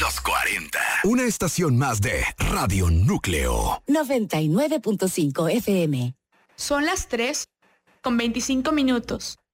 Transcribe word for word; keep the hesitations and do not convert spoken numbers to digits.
Los cuarenta. Una estación más de Radio Núcleo. noventa y nueve punto cinco F M. Son las tres con veinticinco minutos.